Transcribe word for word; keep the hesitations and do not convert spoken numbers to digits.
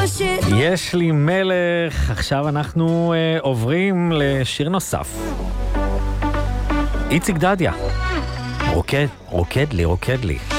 השיר. יש לי מלך. עכשיו אנחנו uh, עוברים לשיר נוסף. איציק דדיה. רוקד, רוקד לי, רוקד לי.